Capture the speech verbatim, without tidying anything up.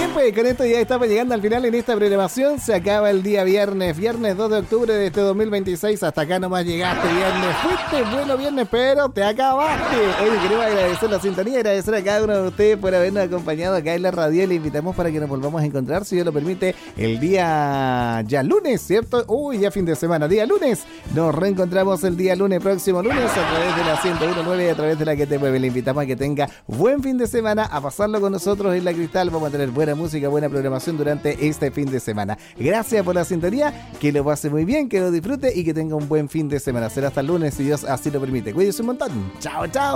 Bien, pues con esto ya estamos llegando al final en esta programación. Se acaba el día viernes, viernes dos de octubre de este dos mil veintiséis. Hasta acá nomás llegaste viernes. Fuiste bueno viernes, pero te acabaste. Oye, queremos agradecer la sintonía, agradecer a cada uno de ustedes por habernos acompañado acá en la radio. Le invitamos para que nos volvamos a encontrar, si Dios lo permite, el día ya lunes, ¿cierto? Uy, ya fin de semana, día lunes. Nos reencontramos el día lunes, próximo lunes, a través de la ciento uno punto nueve y a través de la que te mueve. Le invitamos a que tenga buen fin de semana, a pasarlo con nosotros en La Cristal. Vamos a tener buena música, buena programación durante este fin de semana. Gracias por la sintonía, que lo pase muy bien, que lo disfrute y que tenga un buen fin de semana. Será hasta el lunes, si Dios así lo permite. Cuídense un montón. Chao, chao.